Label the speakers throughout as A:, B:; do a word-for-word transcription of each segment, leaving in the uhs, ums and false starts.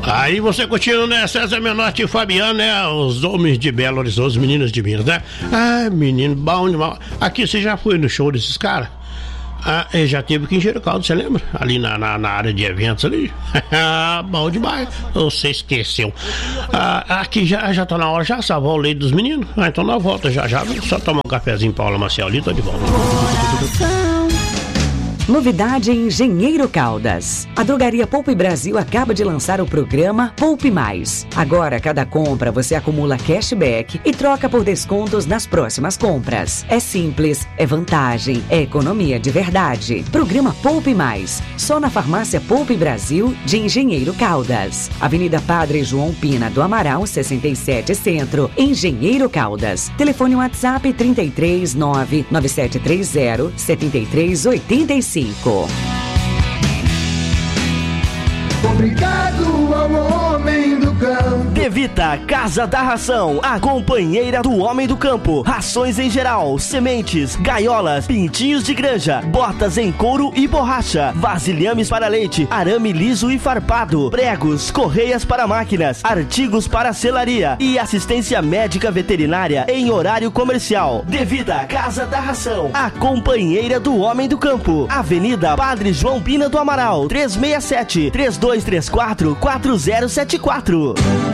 A: Aí você continua, né? César Menotti e Fabiano, né? Os homens de Belo Horizonte, os meninos de Minas, né? Ah, menino, bom demais. Aqui você já foi no show desses caras? Ah, ele já teve aqui em Jerical, você lembra? Ali na, na, na área de eventos ali. Bom demais. Você esqueceu. Ah, aqui já, já tá na hora, já salvou o leite dos meninos. Ah, então na volta já, já. Só tomar um cafezinho, Paula Maciel ali, tô de volta.
B: Novidade em Engenheiro Caldas. A Drogaria Poupe Brasil acaba de lançar o programa Poupe Mais. Agora, cada compra você acumula cashback e troca por descontos nas próximas compras. É simples, é vantagem, é economia de verdade. Programa Poupe Mais. Só na Farmácia Poupe Brasil de Engenheiro Caldas. Avenida Padre João Pina do Amaral, sessenta e sete Centro, Engenheiro Caldas. Telefone WhatsApp trinta e três, nove nove sete três zero, sete três oito cinco.
C: Obrigado ao homem do campo.
D: Devita, Casa da Ração, a companheira do homem do campo. Rações em geral, sementes, gaiolas, pintinhos de granja, botas em couro e borracha, vasilhames para leite, arame liso e farpado, pregos, correias para máquinas, artigos para selaria e assistência médica veterinária em horário comercial. Devita, Casa da Ração, a companheira do homem do campo. Avenida Padre João Pina do Amaral, trezentos e sessenta e sete, trinta e dois trinta e quatro, quatro zero sete quatro.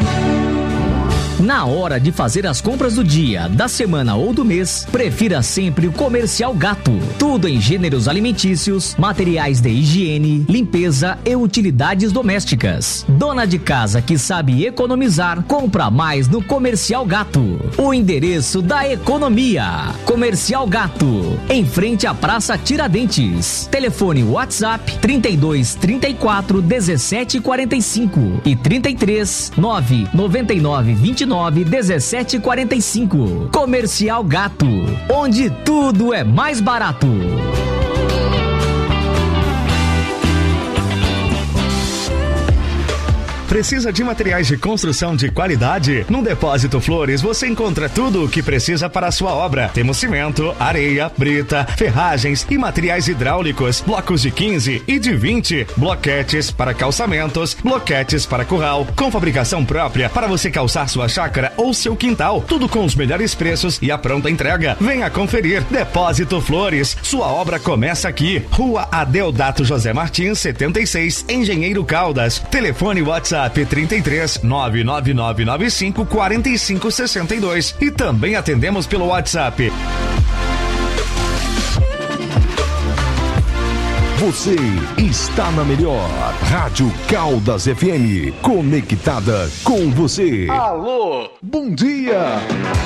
E: Na hora de fazer as compras do dia, da semana ou do mês, prefira sempre o Comercial Gato. Tudo em gêneros alimentícios, materiais de higiene, limpeza e utilidades domésticas. Dona de casa que sabe economizar, compra mais no Comercial Gato. O endereço da economia. Comercial Gato, em frente à Praça Tiradentes. Telefone WhatsApp trinta e dois, trinta e quatro, dezessete, quarenta e cinco e trinta e três, nove, noventa e nove, vinte e nove, dezessete, quarenta e cinco. Comercial Gato, onde tudo é mais barato.
F: Precisa de materiais de construção de qualidade? No Depósito Flores você encontra tudo o que precisa para a sua obra. Temos cimento, areia, brita, ferragens e materiais hidráulicos, blocos de quinze e de vinte, bloquetes para calçamentos, bloquetes para curral, com fabricação própria para você calçar sua chácara ou seu quintal. Tudo com os melhores preços e a pronta entrega. Venha conferir. Depósito Flores, sua obra começa aqui. Rua Adeodato José Martins, setenta e seis, Engenheiro Caldas. Telefone WhatsApp trinta e três, nove nove nove nove cinco, quatro cinco seis dois e também atendemos pelo WhatsApp.
G: Você está na melhor Rádio Caldas F M, conectada com você.
C: Alô,
G: bom dia.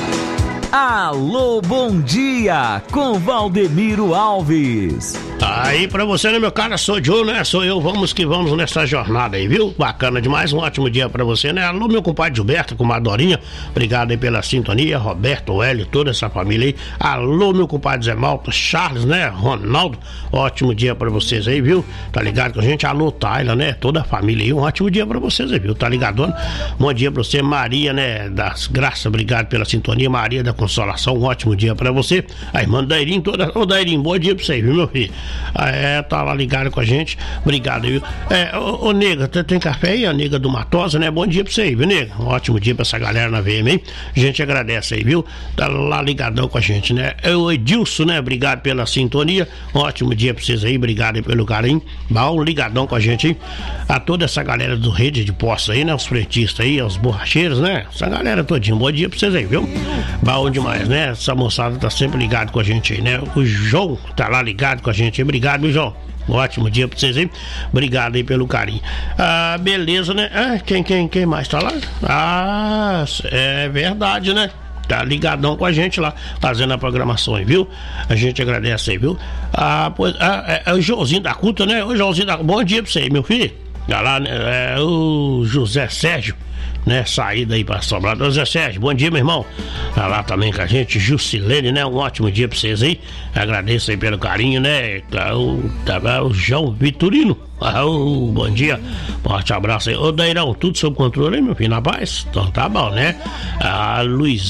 E: Alô, bom dia, com Valdemiro Alves.
A: Aí pra você, né, meu cara? Sou Joe, né? Sou eu, vamos que vamos nessa jornada aí, viu? Bacana demais, um ótimo dia pra você, né? Alô, meu compadre Gilberto, com Madorinha, obrigado aí pela sintonia, Roberto, Hélio, toda essa família aí. Alô, meu compadre Zé Malta, Charles, né? Ronaldo, ótimo dia pra vocês aí, viu? Tá ligado com a gente? Alô, Tayla, né? Toda a família aí, um ótimo dia pra vocês aí, viu? Tá ligado? Bom dia pra você, Maria, né? Das Graças, obrigado pela sintonia, Maria da Consolação, um ótimo dia pra você. A irmã Dairim, toda. Ô, Dairim, bom dia pra você, viu, meu filho? Ah, é, tá lá ligado com a gente, obrigado, viu? É, ô, ô nega, tem café aí, a nega do Matosa, né? Bom dia pra você aí, viu, nega? Um ótimo dia pra essa galera na V M, hein? A gente agradece aí, viu? Tá lá ligadão com a gente, né? É o Edilson, né? Obrigado pela sintonia, um ótimo dia pra vocês aí, obrigado aí pelo carinho, bom, ligadão com a gente, hein? A toda essa galera do Rede de Postos aí, né? Os fretistas aí, os borracheiros, né? Essa galera todinha, bom dia pra vocês aí, viu? Bom demais, né? Essa moçada tá sempre ligado com a gente aí, né? O João tá lá ligado com a gente aí, obrigado, meu João. Um ótimo dia pra vocês aí. Obrigado aí pelo carinho. Ah, beleza, né? Ah, quem, quem, quem mais tá lá? Ah, é verdade, né? Tá ligadão com a gente lá, fazendo a programação aí, viu? A gente agradece aí, viu? Ah, pois, ah, é, é o Joãozinho da Culta, né? O Joãozinho da... Bom dia pra você aí, meu filho. Tá lá, né? É o José Sérgio, né? Saída aí pra Sobral. José Sérgio, bom dia, meu irmão. Tá lá também com a gente, Jusilene, né? Um ótimo dia pra vocês aí. Agradeço aí pelo carinho, né? O, tá, o João Vitorino. Ah, oh, bom dia, forte abraço aí. Ô Dairão, tudo sob controle aí, meu filho, na paz? Então tá bom, né? Ah, Luizinho,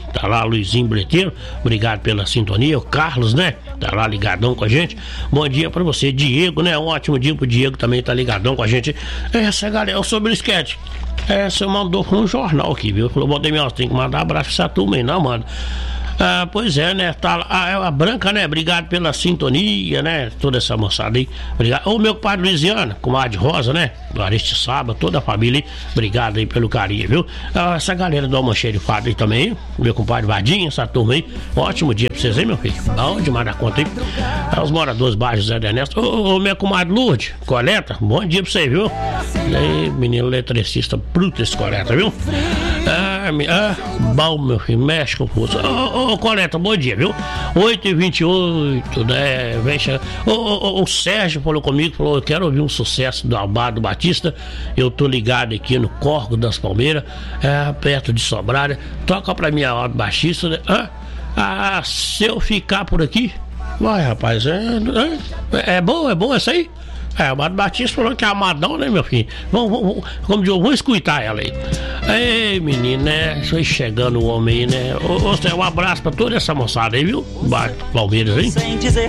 A: tá lá, Luizinho Breteiro, obrigado pela sintonia, o Carlos, né, tá lá ligadão com a gente, bom dia pra você, Diego, né, um ótimo dia pro Diego, também tá ligadão com a gente. Essa galera, sobre o esquete, essa eu mandou pra um jornal aqui, viu, falou, bom, Demião, tem que mandar um abraço pra essa turma aí, não, mano. Ah, pois é, né? Tá, a, a Branca, né? Obrigado pela sintonia, né? Toda essa moçada aí. Obrigado. O meu compadre Luiziano, comadre Rosa, né? Lariste Sábado, toda a família aí. Obrigado aí pelo carinho, viu? Ah, essa galera do Almanxerifado aí também, meu compadre Vadinho, essa turma aí. Ótimo dia pra vocês aí, meu filho. Bom demais da conta aí. Ah, os moradores baixos Zé de Ernesto. Ô, ô, minha comadre Lourdes, Coleta, bom dia pra você, viu? E aí, menino eletricista, bruto esse Coleta, viu? Ah, ah, bom, meu filho, mexe com força. Ô, ô, ô, Coleta, bom dia, viu? oito e vinte e oito, né? Vem chegar. Ô, ô, ô, o Sérgio falou comigo, falou: eu quero ouvir um sucesso do Albado Batista. Eu tô ligado aqui no Corgo das Palmeiras, é, perto de Sobralha. Toca pra mim a Albado Batista, né? Ah, ah, se eu ficar por aqui, vai, rapaz, é, é, é bom, é bom essa aí? É, o Amado Batista falou que é amadão, né, meu filho? Vamos, vamos, como digo, vamos escutar ela aí. Ei, menino, né? Foi chegando o homem aí, né? Ô, ô, um abraço pra toda essa moçada aí, viu? Palmeiras, hein?